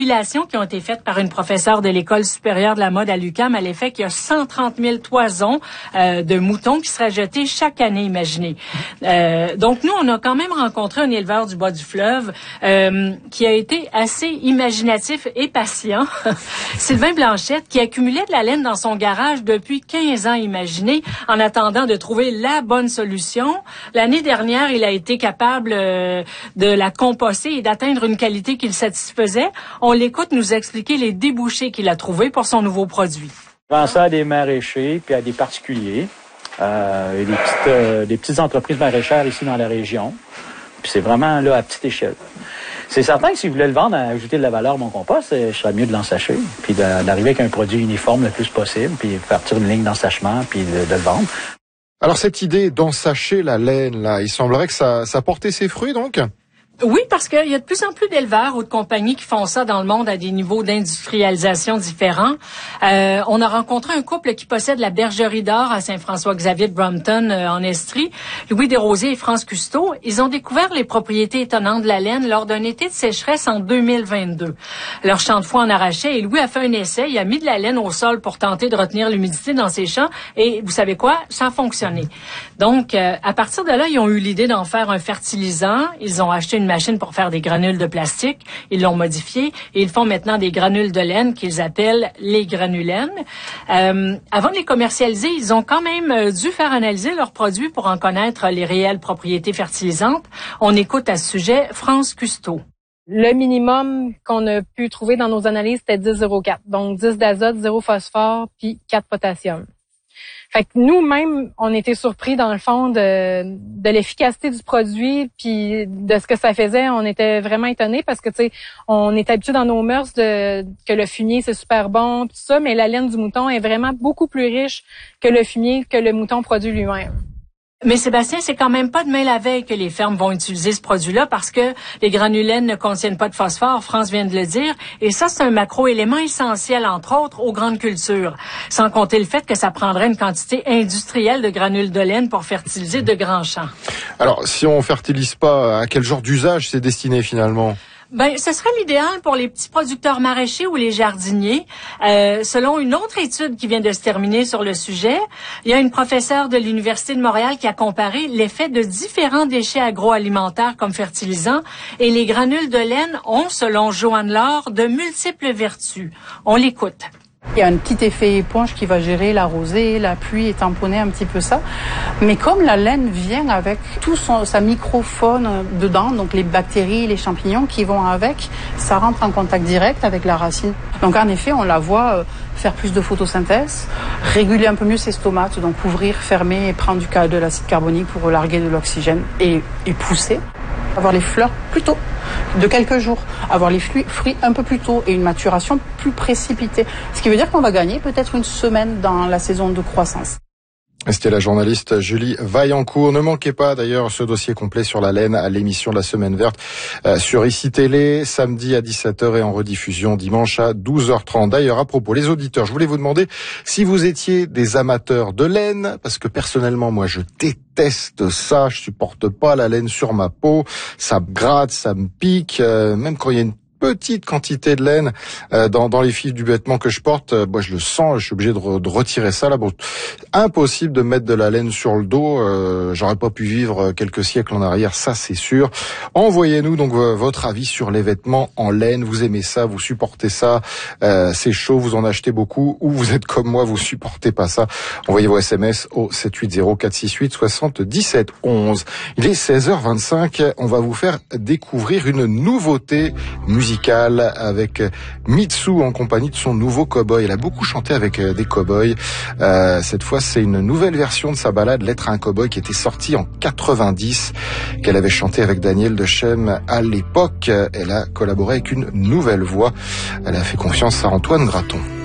Qui ont été faites par une professeure de l'École supérieure de la mode à l'UQAM à l'effet qu'il y a 130 000 toisons de moutons qui seraient jetés chaque année, imaginez. Donc nous, on a quand même rencontré un éleveur du bas du fleuve qui a été assez imaginatif et patient, Sylvain Blanchette, qui accumulait de la laine dans son garage depuis 15 ans, imaginez, en attendant de trouver la bonne solution. L'année dernière, il a été capable de la composter et d'atteindre une qualité qui le satisfaisait. On l'écoute nous expliquer les débouchés qu'il a trouvés pour son nouveau produit. Je vends ça à des maraîchers puis à des particuliers, et des petites entreprises maraîchères ici dans la région. Puis c'est vraiment là à petite échelle. C'est certain que si vous voulez le vendre à ajouter de la valeur à mon compost, je serais mieux de l'ensacher, puis d'arriver avec un produit uniforme le plus possible, puis partir une ligne d'ensachement, puis de le vendre. Alors cette idée d'ensacher la laine, là, il semblerait que ça portait ses fruits donc? Oui, parce qu'il y a de plus en plus d'éleveurs ou de compagnies qui font ça dans le monde à des niveaux d'industrialisation différents. On a rencontré un couple qui possède la bergerie d'or à Saint-François-Xavier de Brompton, en Estrie, Louis Desrosiers et France Cousteau. Ils ont découvert les propriétés étonnantes de la laine lors d'un été de sécheresse en 2022. Leur champ de foin en arrachait et Louis a fait un essai. Il a mis de la laine au sol pour tenter de retenir l'humidité dans ses champs et vous savez quoi? Ça a fonctionné. Donc, à partir de là, ils ont eu l'idée d'en faire un fertilisant. Ils ont acheté une machine pour faire des granules de plastique. Ils l'ont modifié et ils font maintenant des granules de laine qu'ils appellent les granulènes. Avant de les commercialiser, ils ont quand même dû faire analyser leurs produits pour en connaître les réelles propriétés fertilisantes. On écoute à ce sujet France Cousteau. Le minimum qu'on a pu trouver dans nos analyses, c'était 10,04. Donc 10 d'azote, 0 phosphore, puis 4 potassium. Fait que nous-mêmes, on était surpris dans le fond de l'efficacité du produit puis de ce que ça faisait. On était vraiment étonnés parce que tu sais, on est habitué dans nos mœurs que le fumier c'est super bon tout ça, mais la laine du mouton est vraiment beaucoup plus riche que le fumier que le mouton produit lui-même. Mais Sébastien, c'est quand même pas demain la veille que les fermes vont utiliser ce produit-là parce que les granulènes ne contiennent pas de phosphore, France vient de le dire, et ça, c'est un macro-élément essentiel, entre autres, aux grandes cultures. Sans compter le fait que ça prendrait une quantité industrielle de granules de laine pour fertiliser de grands champs. Alors, si on fertilise pas, à quel genre d'usage c'est destiné finalement? Ben, ce serait l'idéal pour les petits producteurs maraîchers ou les jardiniers. Selon une autre étude qui vient de se terminer sur le sujet, il y a une professeure de l'Université de Montréal qui a comparé l'effet de différents déchets agroalimentaires comme fertilisants et les granules de laine ont, selon Joanne Laure, de multiples vertus. On l'écoute. Il y a un petit effet éponge qui va gérer la rosée, la pluie et tamponner un petit peu ça. Mais comme la laine vient avec tout sa microfaune dedans, donc les bactéries, les champignons qui vont avec, ça rentre en contact direct avec la racine. Donc en effet, on la voit faire plus de photosynthèse, réguler un peu mieux ses stomates, donc ouvrir, fermer et prendre de l'acide carbonique pour larguer de l'oxygène et pousser. Avoir les fleurs plus tôt, de quelques jours, avoir les fruits un peu plus tôt et une maturation plus précipitée. Ce qui veut dire qu'on va gagner peut-être une semaine dans la saison de croissance. C'était la journaliste Julie Vaillancourt. Ne manquez pas d'ailleurs ce dossier complet sur la laine à l'émission de la Semaine Verte sur ICI Télé, samedi à 17h et en rediffusion dimanche à 12h30. D'ailleurs, à propos, les auditeurs, je voulais vous demander si vous étiez des amateurs de laine, parce que personnellement, moi, je déteste ça. Je supporte pas la laine sur ma peau. Ça me gratte, ça me pique, même quand il y a une petite quantité de laine dans les fils du vêtement que je porte, moi je le sens, je suis obligé de retirer ça là. Bon, impossible de mettre de la laine sur le dos, j'aurais pas pu vivre quelques siècles en arrière, ça c'est sûr. Envoyez-nous donc votre avis sur les vêtements en laine, vous aimez ça, vous supportez ça, c'est chaud, vous en achetez beaucoup, ou vous êtes comme moi, vous supportez pas ça. Envoyez vos SMS au 780 468 77 11. Il est 16h25, on va vous faire découvrir une nouveauté musicale avec Mitsu en compagnie de son nouveau cow-boy. Elle a beaucoup chanté avec des cow-boys. Cette fois, c'est une nouvelle version de sa ballade L'être un cow-boy qui était sortie en 90, qu'elle avait chanté avec Daniel Dechem à l'époque. Elle a collaboré avec une nouvelle voix. Elle a fait confiance à Antoine Graton.